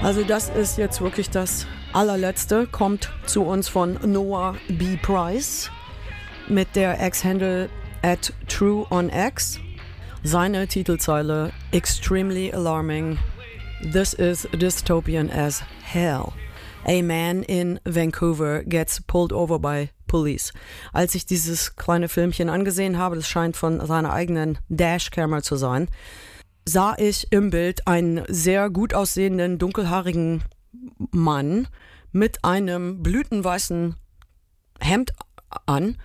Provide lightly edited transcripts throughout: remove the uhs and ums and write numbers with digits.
Also das ist jetzt wirklich das allerletzte, kommt zu uns von Noah B. Price mit der X-Handle @TrueOnX. Seine Titelzeile Extremely alarming. This is dystopian as hell. A man in Vancouver gets pulled over by police. Als ich dieses kleine Filmchen angesehen habe, das scheint von seiner eigenen Dashcamera zu sein, sah ich im Bild einen sehr gut aussehenden, dunkelhaarigen Mann mit einem blütenweißen Hemd an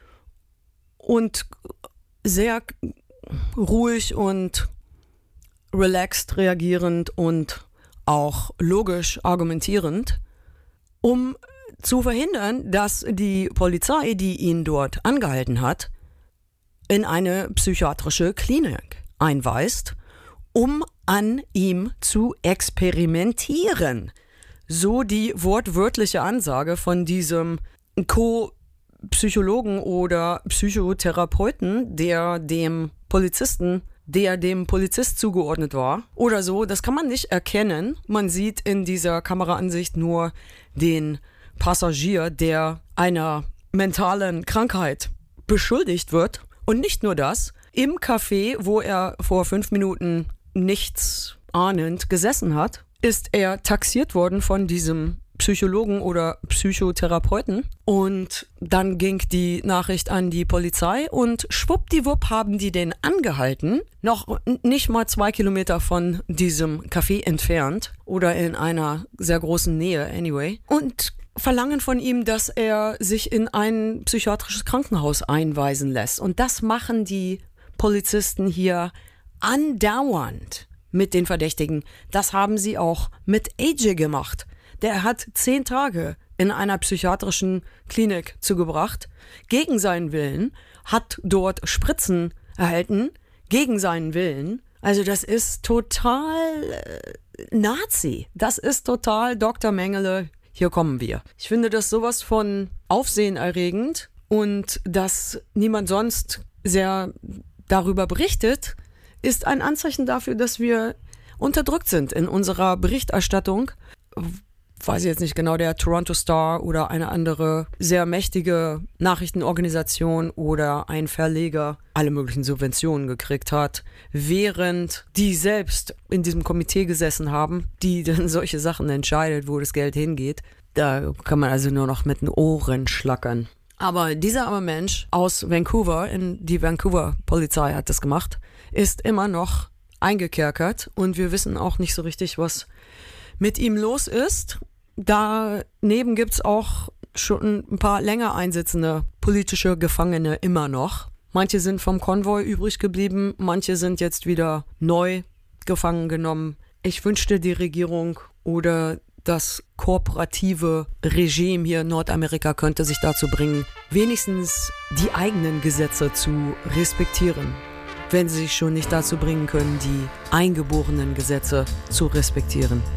und sehr ruhig und relaxed reagierend und auch logisch argumentierend, um zu verhindern, dass die Polizei, die ihn dort angehalten hat, in eine psychiatrische Klinik einweist, um an ihm zu experimentieren. So die wortwörtliche Ansage von diesem Co-Psychologen oder Psychotherapeuten, der dem Polizist zugeordnet war oder so. Das kann man nicht erkennen. Man sieht in dieser Kameraansicht nur den Passagier, der einer mentalen Krankheit beschuldigt wird. Und nicht nur das, im Café, wo er vor 5 Minuten nichts ahnend gesessen hat, ist er taxiert worden von diesem Psychologen oder Psychotherapeuten. Und dann ging die Nachricht an die Polizei und schwuppdiwupp haben die den angehalten, noch nicht mal 2 Kilometer von diesem Café entfernt oder in einer sehr großen Nähe anyway, und verlangen von ihm, dass er sich in ein psychiatrisches Krankenhaus einweisen lässt. Und das machen die Polizisten hier andauernd mit den Verdächtigen. Das haben sie auch mit AJ gemacht. Der hat 10 Tage in einer psychiatrischen Klinik zugebracht, gegen seinen Willen, hat dort Spritzen erhalten, gegen seinen Willen. Also das ist total Nazi. Das ist total Dr. Mengele, hier kommen wir. Ich finde das sowas von aufsehenerregend und dass niemand sonst sehr darüber berichtet, ist ein Anzeichen dafür, dass wir unterdrückt sind in unserer Berichterstattung. Weiß ich jetzt nicht genau, der Toronto Star oder eine andere sehr mächtige Nachrichtenorganisation oder ein Verleger alle möglichen Subventionen gekriegt hat, während die selbst in diesem Komitee gesessen haben, die dann solche Sachen entscheidet, wo das Geld hingeht. Da kann man also nur noch mit den Ohren schlackern. Aber dieser arme Mensch aus Vancouver, die Vancouver-Polizei hat das gemacht, ist immer noch eingekerkert und wir wissen auch nicht so richtig, was mit ihm los ist. Daneben gibt's auch schon ein paar länger einsitzende politische Gefangene immer noch. Manche sind vom Konvoi übrig geblieben, manche sind jetzt wieder neu gefangen genommen. Ich wünschte, die Regierung oder das kooperative Regime hier in Nordamerika könnte sich dazu bringen, wenigstens die eigenen Gesetze zu respektieren, wenn sie sich schon nicht dazu bringen können, die eingeborenen Gesetze zu respektieren.